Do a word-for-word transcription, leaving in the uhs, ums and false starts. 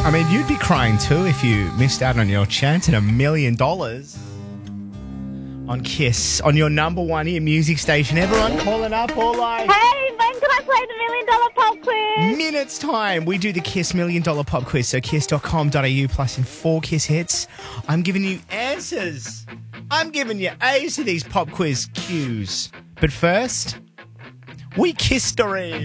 I mean, you'd be crying too if you missed out on your chance at a million dollars on Kiss, on your number one hit music station. Everyone calling up all like... Hey, when can I play the million dollar pop quiz? Minutes time. We do the Kiss Million Dollar Pop Quiz. So kiss dot com dot a u plus in four Kiss hits. I'm giving you answers. I'm giving you A's to these pop quiz cues. But first, we kiss story.